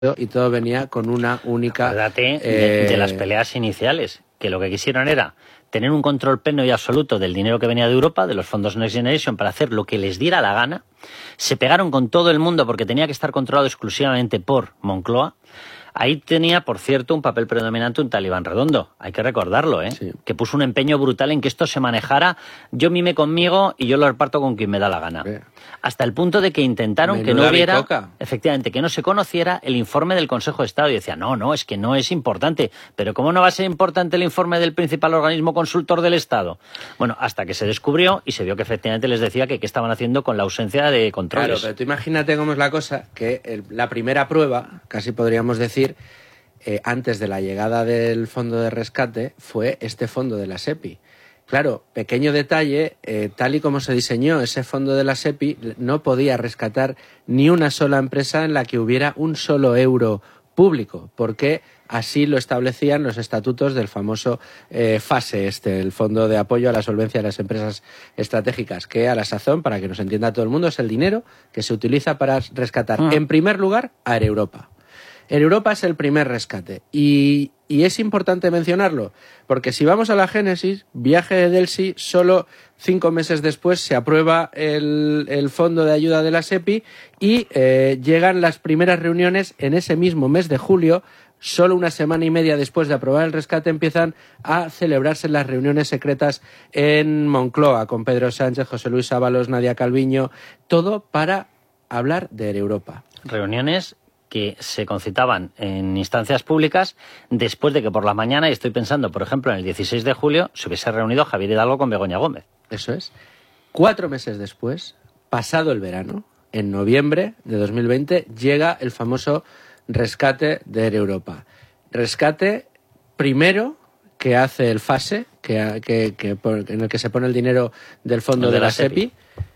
y todo venía con una única... Acuérdate de las peleas iniciales, que lo que quisieron era tener un control pleno y absoluto del dinero que venía de Europa, de los fondos Next Generation, para hacer lo que les diera la gana. Se pegaron con todo el mundo porque tenía que estar controlado exclusivamente por Moncloa. Ahí tenía, por cierto, un papel predominante un talibán redondo, hay que recordarlo, Sí. que puso un empeño brutal en que esto se manejara, yo mime conmigo y yo lo reparto con quien me da la gana. Hasta el punto de que intentaron Menuda que no hubiera, bicoca. efectivamente, que no se conociera el informe del Consejo de Estado. Y decía, no, es que no es importante. Pero ¿cómo no va a ser importante el informe del principal organismo consultor del Estado? Bueno, hasta que se descubrió y se vio que efectivamente les decía que qué estaban haciendo con la ausencia de controles. Claro, pero tú imagínate cómo es la cosa, que la primera prueba, casi podríamos decir, antes de la llegada del fondo de rescate, fue este fondo de la SEPI. Claro, pequeño detalle, tal y como se diseñó ese fondo de la SEPI, no podía rescatar ni una sola empresa en la que hubiera un solo euro público, porque así lo establecían los estatutos del famoso FASE, el Fondo de Apoyo a la Solvencia de las Empresas Estratégicas, que a la sazón, para que nos entienda todo el mundo, es el dinero que se utiliza para rescatar, en primer lugar, a Air Europa. Air Europa es el primer rescate y es importante mencionarlo porque si vamos a la génesis, viaje de Delsi, solo 5 meses después se aprueba el fondo de ayuda de la SEPI y llegan las primeras reuniones en ese mismo mes de julio. Solo una semana y media después de aprobar el rescate empiezan a celebrarse las reuniones secretas en Moncloa con Pedro Sánchez, José Luis Ábalos, Nadia Calviño, todo para hablar de Air Europa. Reuniones que se concitaban en instancias públicas después de que por la mañana, y estoy pensando, por ejemplo, en el 16 de julio, se hubiese reunido Javier Hidalgo con Begoña Gómez. Eso es. 4 meses después, pasado el verano, en noviembre de 2020, llega el famoso rescate de Air Europa. Rescate primero que hace el FASE, en el que se pone el dinero del fondo de la SEPI.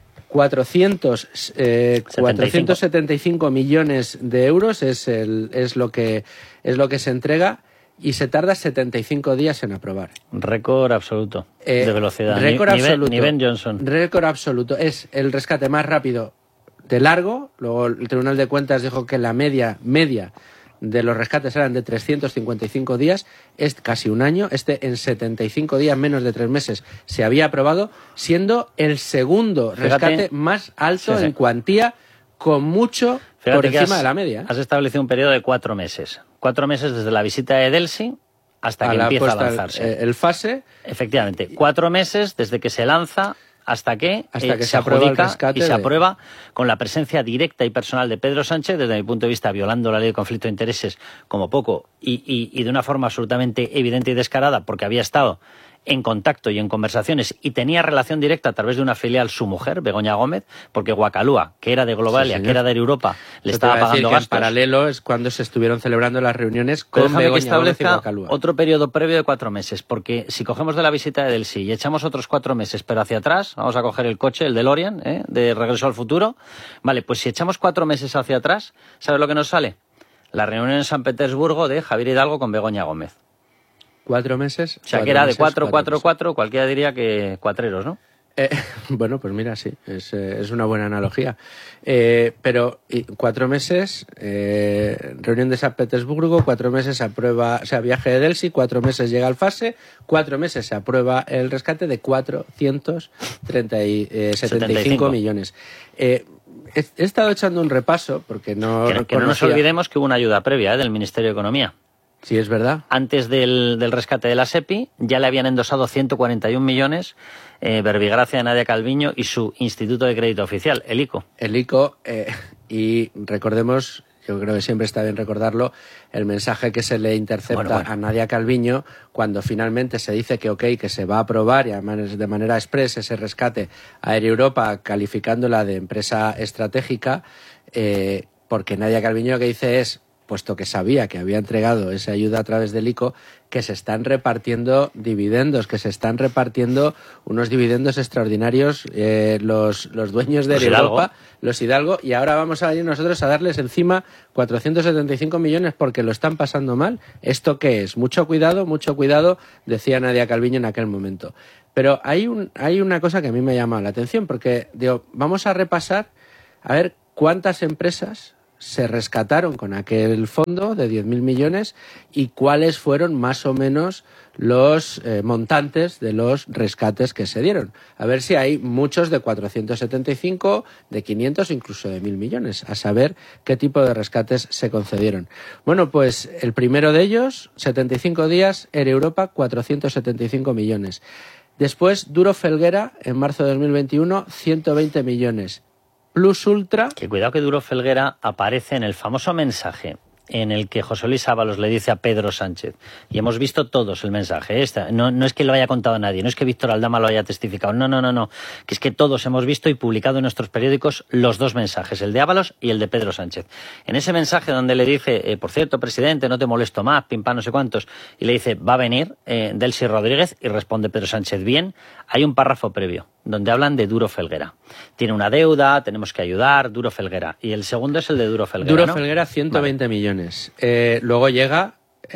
475 millones de euros es lo que se entrega y se tarda 75 días en aprobar. Récord absoluto de velocidad. Récord absoluto. Ni Ben Johnson. Récord absoluto. Es el rescate más rápido de largo. Luego el Tribunal de Cuentas dijo que la media de los rescates eran de 355 días, es casi un año. En 75 días, menos de 3 meses, se había aprobado, siendo el segundo rescate más alto en cuantía, con mucho por encima de la media. Has establecido un periodo de 4 meses. 4 meses desde la visita de Delsi hasta que empieza a lanzarse. El FASE. Efectivamente, 4 meses desde que se lanza hasta que se aprueba el adjudica rescate y se aprueba con la presencia directa y personal de Pedro Sánchez, desde mi punto de vista violando la ley de conflicto de intereses como poco y de una forma absolutamente evidente y descarada, porque había estado en contacto y en conversaciones y tenía relación directa a través de una filial su mujer, Begoña Gómez, porque Guacalúa, que era de Globalia, que era de Air Europa, le estaba pagando gastos. En paralelo es cuando se estuvieron celebrando las reuniones con Begoña Gómez y Guacalúa. Otro periodo previo de 4 meses, porque si cogemos de la visita de Delsi y echamos otros 4 meses, pero hacia atrás, vamos a coger el coche, el DeLorean, de Regreso al Futuro, vale, pues si echamos 4 meses hacia atrás, ¿sabes lo que nos sale? La reunión en San Petersburgo de Javier Hidalgo con Begoña Gómez. 4 meses. O sea, que era de 4, cualquiera diría que cuatreros, ¿no? Bueno, pues mira, sí, es una buena analogía. Pero 4 meses, reunión de San Petersburgo, 4 meses se aprueba, o sea, viaje de Delsi, 4 meses llega al FASE, 4 meses se aprueba el rescate de 475 millones. He estado echando un repaso, porque no... Que no nos olvidemos que hubo una ayuda previa del Ministerio de Economía. Sí, es verdad. Antes del rescate de la SEPI ya le habían endosado 141 millones Verbigracia de Nadia Calviño y su Instituto de Crédito Oficial, el ICO. El ICO, y recordemos, yo creo que siempre está bien recordarlo, el mensaje que se le intercepta a Nadia Calviño cuando finalmente se dice que que se va a aprobar y además de manera expresa ese rescate a Air Europa calificándola de empresa estratégica, porque Nadia Calviño lo que dice es, puesto que sabía que había entregado esa ayuda a través del ICO, que se están repartiendo dividendos, que se están repartiendo unos dividendos extraordinarios los dueños de Europa, los Hidalgo, y ahora vamos a ir nosotros a darles encima 475 millones porque lo están pasando mal. ¿Esto qué es? Mucho cuidado, decía Nadia Calviño en aquel momento. Pero hay una cosa que a mí me ha llamado la atención, porque digo, vamos a repasar a ver cuántas empresas se rescataron con aquel fondo de 10.000 millones y cuáles fueron más o menos los montantes de los rescates que se dieron. A ver si hay muchos de 475, de 500, incluso de 1.000 millones, a saber qué tipo de rescates se concedieron. Bueno, pues el primero de ellos, 75 días, Air Europa, 475 millones. Después, Duro Felguera, en marzo de 2021, 120 millones. Plus Ultra... Que cuidado que Duro Felguera aparece en el famoso mensaje en el que José Luis Ábalos le dice a Pedro Sánchez, y hemos visto todos el mensaje, no es que lo haya contado nadie, no es que Víctor Aldama lo haya testificado, no, que es que todos hemos visto y publicado en nuestros periódicos los dos mensajes, el de Ábalos y el de Pedro Sánchez. En ese mensaje donde le dice, por cierto, presidente, no te molesto más, pim pam, no sé cuántos, y le dice, va a venir Delcy Rodríguez, y responde Pedro Sánchez, bien, hay un párrafo previo donde hablan de Duro Felguera. Tiene una deuda, tenemos que ayudar, Duro Felguera. Y el segundo es el de Duro Felguera, Duro ¿no? Felguera, 120 millones. Luego llega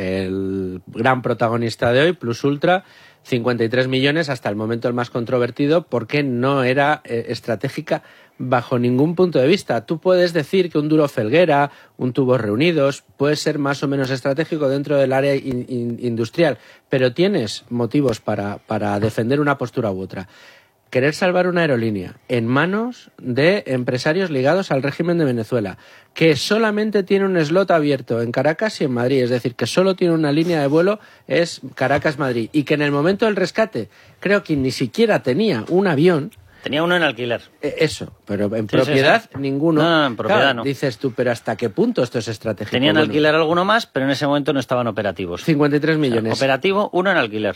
el gran protagonista de hoy, Plus Ultra, 53 millones, hasta el momento el más controvertido, porque no era estratégica bajo ningún punto de vista. Tú puedes decir que un Duro Felguera, un Tubos Reunidos, puede ser más o menos estratégico dentro del área industrial, pero tienes motivos para defender una postura u otra. Querer salvar una aerolínea en manos de empresarios ligados al régimen de Venezuela, que solamente tiene un slot abierto en Caracas y en Madrid, es decir, que solo tiene una línea de vuelo, es Caracas-Madrid, y que en el momento del rescate creo que ni siquiera tenía un avión. Tenía uno en alquiler. Eso, pero en propiedad ninguno. No, en propiedad claro, no. Dices tú, pero ¿hasta qué punto esto es estratégico? Tenían alquiler alguno más, pero en ese momento no estaban operativos. 53 millones. O sea, operativo, uno en alquiler.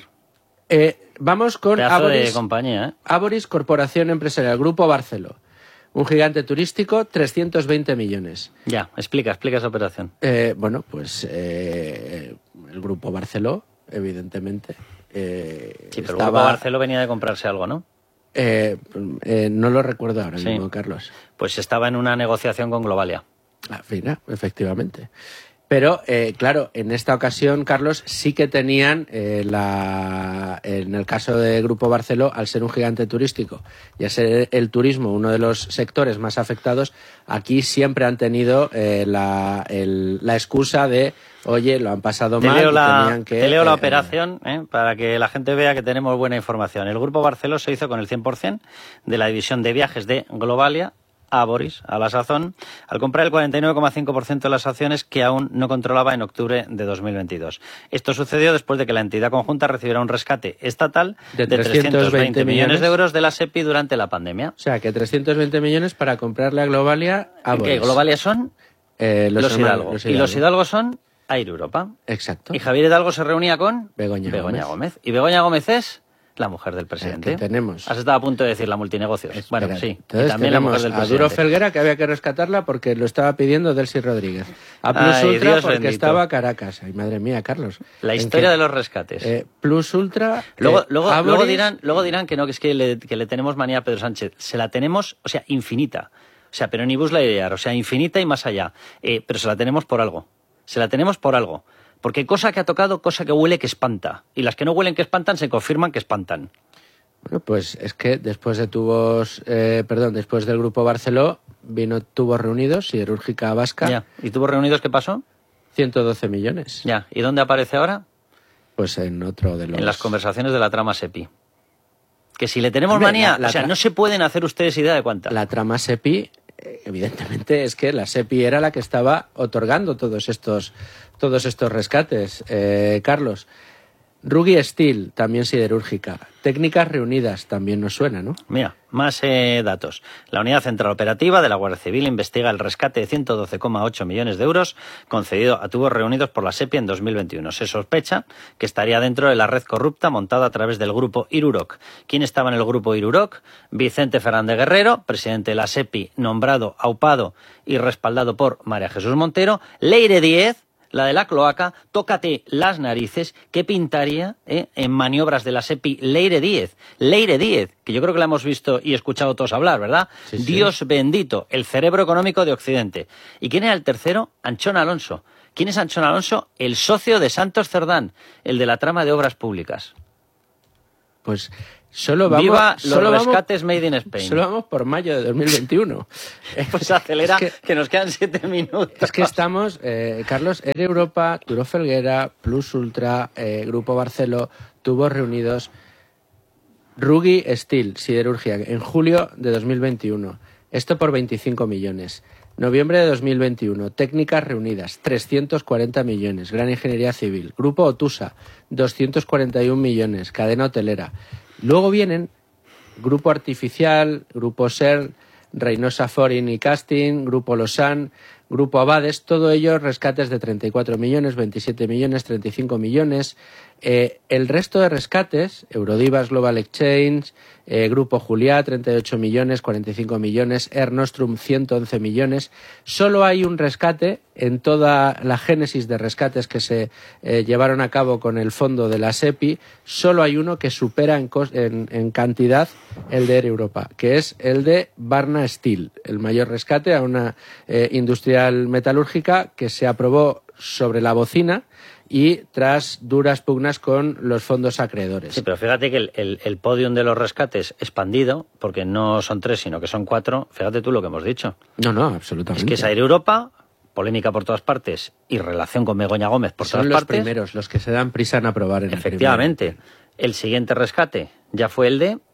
Vamos con Pedazo de compañía, ¿eh? Aboris Corporación Empresarial, Grupo Barceló. Un gigante turístico, 320 millones. Ya, explica esa operación. Bueno, pues el Grupo Barceló, evidentemente. Sí, pero el Grupo Barceló venía de comprarse algo, ¿no? No lo recuerdo ahora mismo, Carlos. Pues estaba en una negociación con Globalia. Mira, efectivamente. Pero, claro, en esta ocasión, Carlos, sí que tenían, en el caso de Grupo Barceló, al ser un gigante turístico y a ser el turismo uno de los sectores más afectados, aquí siempre han tenido la excusa de, oye, lo han pasado mal. Te leo la operación para que la gente vea que tenemos buena información. El Grupo Barceló se hizo con el 100% de la división de viajes de Globalia, Aboris, a la sazón, al comprar el 49,5% de las acciones que aún no controlaba en octubre de 2022. Esto sucedió después de que la entidad conjunta recibiera un rescate estatal de 320 millones de euros de la SEPI durante la pandemia. O sea, que 320 millones para comprarle a Globalia Aboris. ¿Qué Globalia son? Los Hidalgo. Y los Hidalgo son Air Europa. Exacto. Y Javier Hidalgo se reunía con Begoña Gómez. Y Begoña Gómez es la mujer del presidente. Que tenemos. Has estado a punto de decir la multinegocios. Espera, bueno, sí. Entonces y también la mujer del presidente. A Duro Felguera, que había que rescatarla porque lo estaba pidiendo Delcy Rodríguez. A Plus Ultra, Dios porque bendito. estaba Caracas. Ay, madre mía, Carlos. La historia de los rescates. Plus Ultra. Luego dirán que no, que es que le tenemos manía a Pedro Sánchez. Se la tenemos, o sea, infinita. O sea, pero ni bus la idear, o sea, infinita y más allá. Pero se la tenemos por algo. Porque cosa que ha tocado, cosa que huele que espanta. Y las que no huelen que espantan se confirman que espantan. Bueno, pues es que después del Grupo Barceló vino Tubos Reunidos, Siderúrgica Vasca. Ya. ¿Y Tubos Reunidos qué pasó? 112 millones. Ya. ¿Y dónde aparece ahora? Pues en otro de los... En las conversaciones de la trama SEPI. Que si le tenemos manía, no se pueden hacer ustedes idea de cuánta. La trama SEPI, evidentemente, es que la SEPI era la que estaba otorgando todos estos rescates. Carlos, Rugby Steel, también siderúrgica. Técnicas Reunidas, también nos suena, ¿no? Mira, más datos. La Unidad Central Operativa de la Guardia Civil investiga el rescate de 112,8 millones de euros concedido a Tubos Reunidos por la SEPI en 2021. Se sospecha que estaría dentro de la red corrupta montada a través del grupo Iruroc. ¿Quién estaba en el grupo Iruroc? Vicente Fernández Guerrero, presidente de la SEPI, nombrado, aupado y respaldado por María Jesús Montero. Leire Díez, la de la cloaca, tócate las narices, ¿qué pintaría en maniobras de la SEPI Leire Díez? Leire Díez, que yo creo que la hemos visto y escuchado todos hablar, ¿verdad? Sí, sí. Dios bendito, el cerebro económico de Occidente. ¿Y quién era el tercero? Anchón Alonso. ¿Quién es Anchón Alonso? El socio de Santos Cerdán, el de la trama de obras públicas. Pues solo vamos... ¡Viva los rescates made in Spain! Solo vamos por mayo de 2021. Pues acelera, que nos quedan 7 minutos. Es que estamos, Carlos, Air Europa, Turo Felguera, Plus Ultra, Grupo Barceló, Tubos Reunidos, Ruggi Steel, siderurgia, en julio de 2021. Esto por 25 millones. Noviembre de 2021, Técnicas Reunidas, 340 millones. Gran Ingeniería Civil. Grupo Otusa, 241 millones. Cadena hotelera. Luego vienen Grupo Artificial, Grupo SER, Reynosa Foreign y Casting, Grupo Lausanne, Grupo Abades, todo ello rescates de 34 millones, 27 millones, 35 millones. El resto de rescates, Eurodivas Global Exchange, Grupo Juliá, 38 millones, 45 millones, Air Nostrum, 111 millones. Solo hay un rescate en toda la génesis de rescates que se llevaron a cabo con el fondo de la SEPI, solo hay uno que supera en cantidad el de Air Europa, que es el de Varna Steel, el mayor rescate a una industrial metalúrgica que se aprobó sobre la bocina y tras duras pugnas con los fondos acreedores. Sí, pero fíjate que el podium de los rescates expandido, porque no son 3, sino que son 4, fíjate tú lo que hemos dicho. No, absolutamente. Es que es Air Europa, polémica por todas partes, y relación con Begoña Gómez por todas partes. Son los primeros, los que se dan prisa en aprobar en Efectivamente. El siguiente rescate ya fue el de...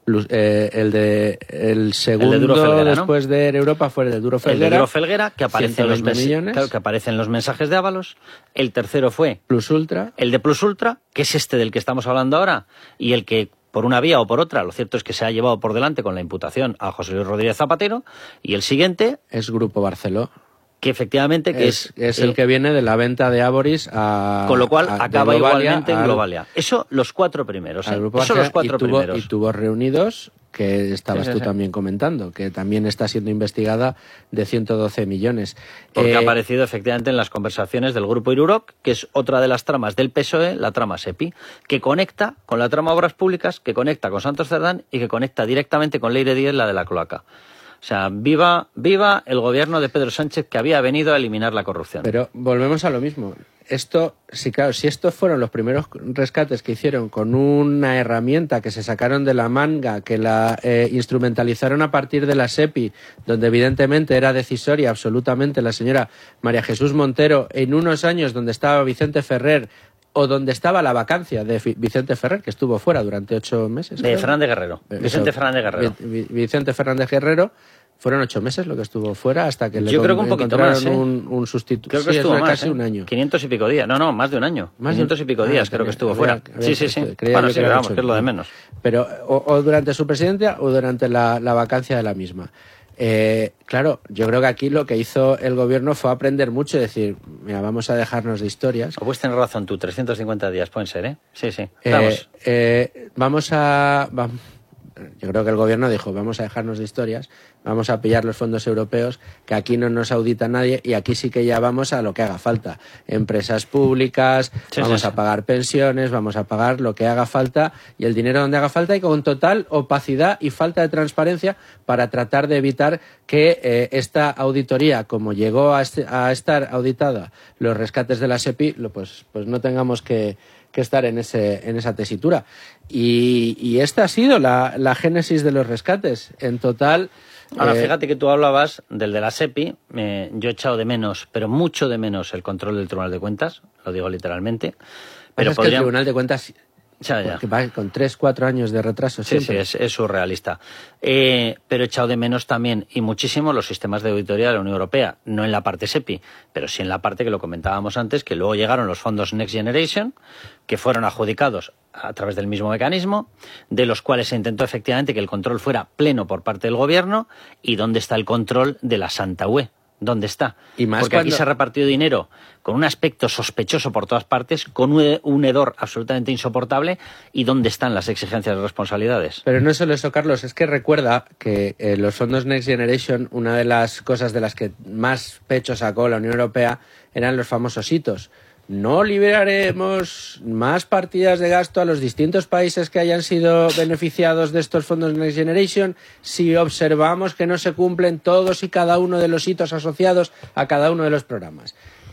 El segundo el de Duro Felguera, después ¿no? de Air Europa fue el de Duro Felguera. El de Duro Felguera, que aparece, millones. Que aparece en los mensajes de Ábalos. El tercero fue... Plus Ultra. El de Plus Ultra, que es este del que estamos hablando ahora, y el que, por una vía o por otra, lo cierto es que se ha llevado por delante con la imputación a José Luis Rodríguez Zapatero. Y el siguiente... Es Grupo Barceló. Que efectivamente que es el que viene de la venta de Aboris a... Con lo cual acaba igualmente en Globalia. Eso los 4 primeros. Eso los 4 primeros. Y Tubos Reunidos, que estabas tú también comentando, que también está siendo investigada de 112 millones. Porque ha aparecido efectivamente en las conversaciones del Grupo Iruroc, que es otra de las tramas del PSOE, la trama SEPI, que conecta con la trama Obras Públicas, que conecta con Santos Cerdán y que conecta directamente con Leire Díez, la de la cloaca. O sea, viva el gobierno de Pedro Sánchez, que había venido a eliminar la corrupción. Pero volvemos a lo mismo. Si estos fueron los primeros rescates que hicieron con una herramienta que se sacaron de la manga, que la instrumentalizaron a partir de la SEPI, donde evidentemente era decisoria absolutamente la señora María Jesús Montero, en unos años donde estaba Vicente Ferrer, o donde estaba la vacancia de Vicente Ferrer, que estuvo fuera durante 8 meses. De Fernández Guerrero. Vicente Fernández Guerrero. Vicente Fernández Guerrero. Fueron 8 meses lo que estuvo fuera hasta que yo creo que un poquito más, un sustituto. Creo que estuvo más, casi un año. 500 y pico días. No, más de un año. 500 y pico días creo que estuvo fuera. Sí. Bueno, sí, vamos, que es lo de menos. Pero o durante su presidencia o durante la vacancia de la misma. Claro, yo creo que aquí lo que hizo el gobierno fue aprender mucho y decir, mira, vamos a dejarnos de historias. O puedes tener razón tú, 350 días pueden ser, ¿eh? Sí. Vamos. Yo creo que el gobierno dijo, vamos a dejarnos de historias, vamos a pillar los fondos europeos, que aquí no nos audita nadie y aquí sí que ya vamos a lo que haga falta. Empresas públicas, vamos a pagar pensiones, vamos a pagar lo que haga falta y el dinero donde haga falta y con total opacidad y falta de transparencia para tratar de evitar que esta auditoría, como llegó a estar auditada los rescates de la SEPI, pues no tengamos que estar en esa tesitura. Y esta ha sido la génesis de los rescates. En total... Ahora, fíjate que tú hablabas del de la SEPI. Yo he echado de menos, pero mucho de menos, el control del Tribunal de Cuentas, lo digo literalmente. Pero es que el Tribunal de Cuentas... Ya. Va con 3-4 años de retraso siempre. Sí, es surrealista. Pero he echado de menos también, y muchísimo, los sistemas de auditoría de la Unión Europea. No en la parte SEPI, pero sí en la parte que lo comentábamos antes, que luego llegaron los fondos Next Generation, que fueron adjudicados a través del mismo mecanismo, de los cuales se intentó efectivamente que el control fuera pleno por parte del gobierno. ¿Y dónde está el control de la Santa UE? ¿Dónde está? Y más porque aquí se ha repartido dinero con un aspecto sospechoso por todas partes, con un hedor absolutamente insoportable. ¿Y dónde están las exigencias de responsabilidades? Pero no es solo eso, Carlos, es que recuerda que los fondos Next Generation, una de las cosas de las que más pecho sacó la Unión Europea eran los famosos hitos. No liberaremos más partidas de gasto a los distintos países que hayan sido beneficiados de estos fondos Next Generation si observamos que no se cumplen todos y cada uno de los hitos asociados a cada uno de los programas.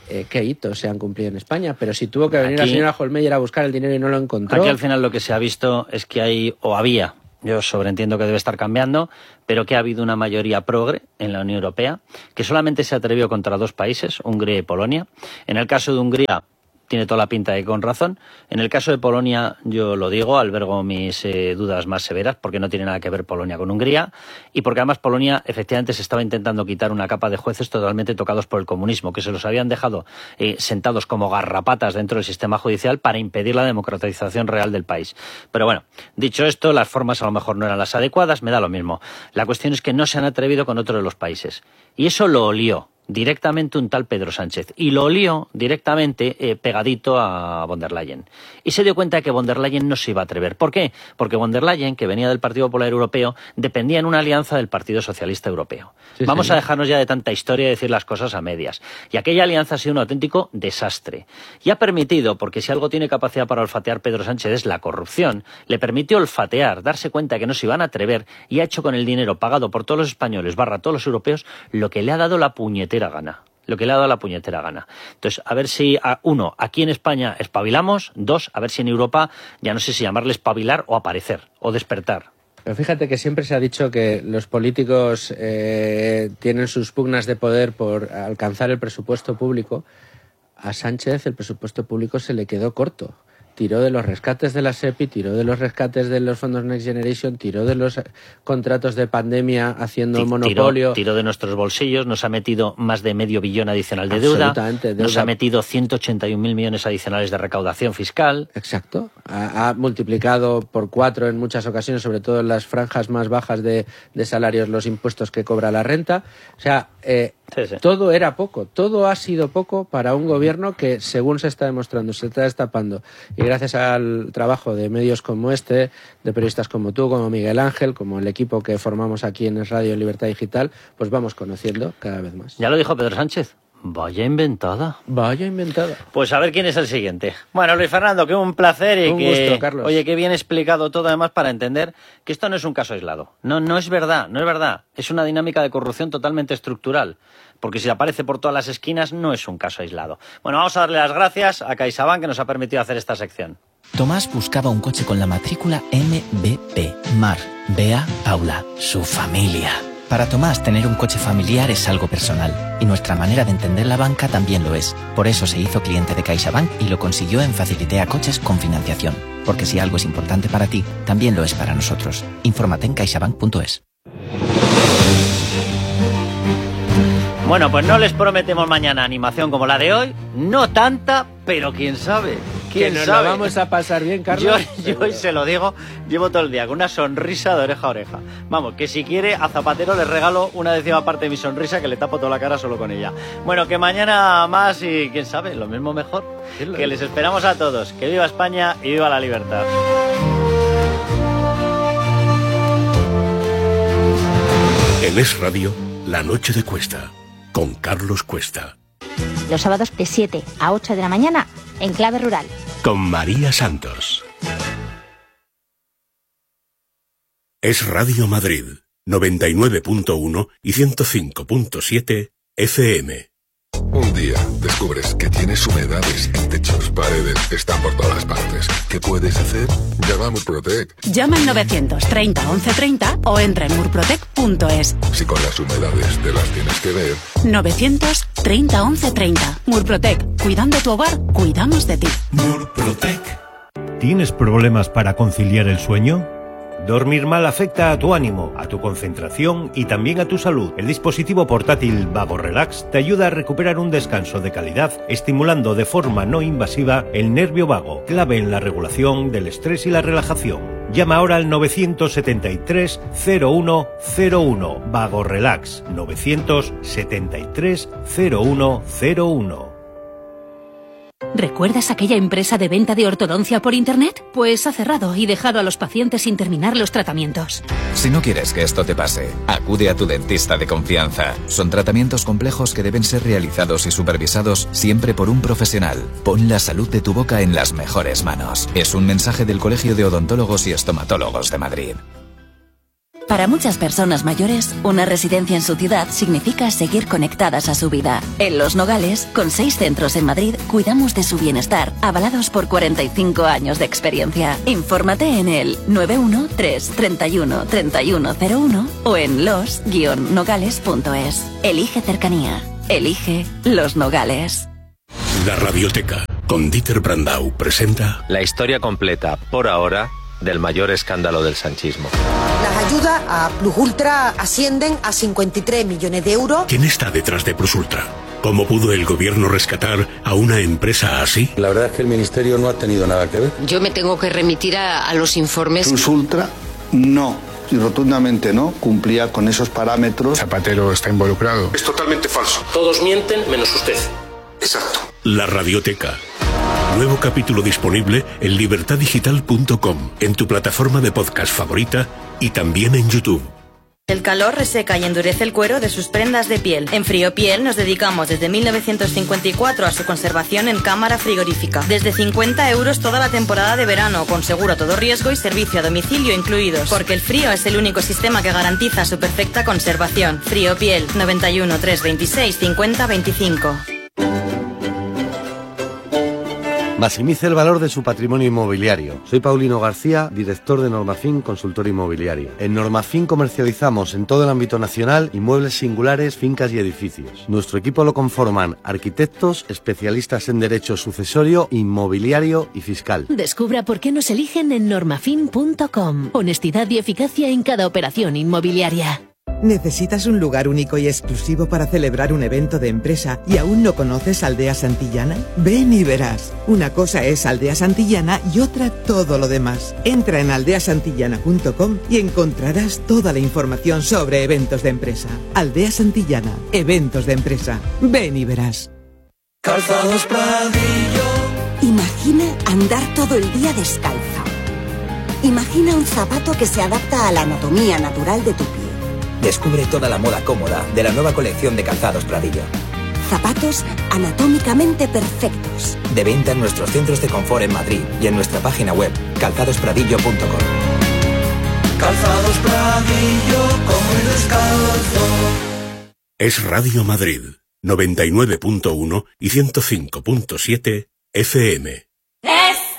qué hitos se han cumplido en España. Pero si tuvo que venir la señora Hohlmeier a buscar el dinero y no lo encontró... Aquí al final lo que se ha visto es que había, yo sobreentiendo que debe estar cambiando, pero que ha habido una mayoría progre en la Unión Europea, que solamente se atrevió contra 2 países, Hungría y Polonia. En el caso de Hungría tiene toda la pinta de que con razón. En el caso de Polonia, yo lo digo, albergo mis dudas más severas, porque no tiene nada que ver Polonia con Hungría, y porque además Polonia efectivamente se estaba intentando quitar una capa de jueces totalmente tocados por el comunismo, que se los habían dejado sentados como garrapatas dentro del sistema judicial para impedir la democratización real del país. Pero bueno, dicho esto, las formas a lo mejor no eran las adecuadas, me da lo mismo. La cuestión es que no se han atrevido con otro de los países. Y eso lo olió directamente un tal Pedro Sánchez, y lo olió directamente pegadito a von der Leyen. Y se dio cuenta de que von der Leyen no se iba a atrever. ¿Por qué? Porque von der Leyen, que venía del Partido Popular Europeo, dependía en una alianza del Partido Socialista Europeo. Sí, Vamos a dejarnos ya de tanta historia y decir las cosas a medias. Y aquella alianza ha sido un auténtico desastre. Y ha permitido, porque si algo tiene capacidad para olfatear Pedro Sánchez es la corrupción, le permitió olfatear, darse cuenta que no se iban a atrever, y ha hecho con el dinero pagado por todos los españoles, todos los europeos, lo que le ha dado la puñetera gana. Entonces, a ver si, uno, aquí en España espabilamos, 2, a ver si en Europa, ya no sé si llamarle espabilar o aparecer, o despertar. Pero fíjate que siempre se ha dicho que los políticos tienen sus pugnas de poder por alcanzar el presupuesto público. A Sánchez el presupuesto público se le quedó corto. Tiró de los rescates de la SEPI, tiró de los rescates de los fondos Next Generation, tiró de los contratos de pandemia haciendo monopolio. Tiró de nuestros bolsillos, nos ha metido más de $500 millones adicional de deuda, nos ha metido 181.000 millones adicionales de recaudación fiscal. Exacto. Ha multiplicado por 4 en muchas ocasiones, sobre todo en las franjas más bajas de salarios, los impuestos que cobra la renta. O sea, todo era poco, todo ha sido poco para un gobierno que, según se está demostrando, se está destapando. Y gracias al trabajo de medios como este, de periodistas como tú, como Miguel Ángel, como el equipo que formamos aquí en Radio Libertad Digital, pues vamos conociendo cada vez más. Ya lo dijo Pedro Sánchez. Vaya inventada. Pues a ver quién es el siguiente. Bueno, Luis Fernando, que un placer y un gusto, Carlos. Oye, qué bien explicado todo, además, para entender que esto no es un caso aislado. No es verdad. Es una dinámica de corrupción totalmente estructural. Porque si aparece por todas las esquinas, no es un caso aislado. Bueno, vamos a darle las gracias a CaixaBank, que nos ha permitido hacer esta sección. Tomás buscaba un coche con la matrícula MBP. Mar, Bea, Paula, su familia. Para Tomás, tener un coche familiar es algo personal, y nuestra manera de entender la banca también lo es. Por eso se hizo cliente de CaixaBank y lo consiguió en Facilitea Coches con financiación. Porque si algo es importante para ti, también lo es para nosotros. Infórmate en caixabank.es. Bueno, pues no les prometemos mañana animación como la de hoy, no tanta, pero quién sabe. Que nos la vamos a pasar bien, Carlos. Yo hoy se lo digo, llevo todo el día con una sonrisa de oreja a oreja. Vamos, que si quiere, a Zapatero le regalo una 10ª parte de mi sonrisa, que le tapo toda la cara solo con ella. Bueno, que mañana más y quién sabe, lo mismo mejor. Que les esperamos a todos. Que viva España y viva la libertad. En Es Radio, La Noche de Cuesta, con Carlos Cuesta. Los sábados de 7 a 8 de la mañana en Clave Rural. Con María Santos. Es Radio Madrid, 99.1 y 105.7 FM. Un día descubres que tienes humedades en techos, paredes, están por todas partes. ¿Qué puedes hacer? Llama a Murprotec. Llama al 930 1130 o entra en murprotec.es. Si con las humedades te las tienes que ver. 930 1130. Murprotec. Cuidando tu hogar, cuidamos de ti. Murprotec. ¿Tienes problemas para conciliar el sueño? Dormir mal afecta a tu ánimo, a tu concentración y también a tu salud. El dispositivo portátil Vago Relax te ayuda a recuperar un descanso de calidad, estimulando de forma no invasiva el nervio vago, clave en la regulación del estrés y la relajación. Llama ahora al 973 0101. Vago Relax 973 0101. ¿Recuerdas aquella empresa de venta de ortodoncia por internet? Pues ha cerrado y dejado a los pacientes sin terminar los tratamientos. Si no quieres que esto te pase, acude a tu dentista de confianza. Son tratamientos complejos que deben ser realizados y supervisados siempre por un profesional. Pon la salud de tu boca en las mejores manos. Es un mensaje del Colegio de Odontólogos y Estomatólogos de Madrid. Para muchas personas mayores, una residencia en su ciudad significa seguir conectadas a su vida. En Los Nogales, con 6 centros en Madrid, cuidamos de su bienestar, avalados por 45 años de experiencia. Infórmate en el 913 31 3101 o en los-nogales.es. Elige cercanía. Elige Los Nogales. La Radioteca, con Dieter Brandau, presenta... La historia completa, por ahora, del mayor escándalo del sanchismo. Las ayudas a Plus Ultra ascienden a 53 millones de euros. ¿Quién está detrás de Plus Ultra? ¿Cómo pudo el gobierno rescatar a una empresa así? La verdad es que el ministerio no ha tenido nada que ver. Yo me tengo que remitir a los informes. Plus Ultra, no. Y rotundamente no, cumplía con esos parámetros. Zapatero está involucrado. Es totalmente falso. Todos mienten menos usted. Exacto. La Radioteca. Nuevo capítulo disponible en libertaddigital.com, en tu plataforma de podcast favorita y también en YouTube. El calor reseca y endurece el cuero de sus prendas de piel. En Friopiel nos dedicamos desde 1954 a su conservación en cámara frigorífica. Desde 50 euros toda la temporada de verano, con seguro a todo riesgo y servicio a domicilio incluidos. Porque el frío es el único sistema que garantiza su perfecta conservación. Friopiel, 91 326 50 25. Maximice el valor de su patrimonio inmobiliario. Soy Paulino García, director de Normafin Consultor Inmobiliario. En Normafin comercializamos en todo el ámbito nacional inmuebles singulares, fincas y edificios. Nuestro equipo lo conforman arquitectos, especialistas en derecho sucesorio, inmobiliario y fiscal. Descubra por qué nos eligen en normafin.com. Honestidad y eficacia en cada operación inmobiliaria. ¿Necesitas un lugar único y exclusivo para celebrar un evento de empresa y aún no conoces Aldea Santillana? Ven y verás. Una cosa es Aldea Santillana y otra todo lo demás. Entra en aldeasantillana.com y encontrarás toda la información sobre eventos de empresa. Aldea Santillana, eventos de empresa. Ven y verás. Calzados Pradillo. Imagina andar todo el día descalza. Imagina un zapato que se adapta a la anatomía natural de tu pie. Descubre toda la moda cómoda de la nueva colección de Calzados Pradillo. Zapatos anatómicamente perfectos. De venta en nuestros centros de confort en Madrid y en nuestra página web calzadospradillo.com. Calzados Pradillo, como el descalzo. Es Radio Madrid, 99.1 y 105.7 FM.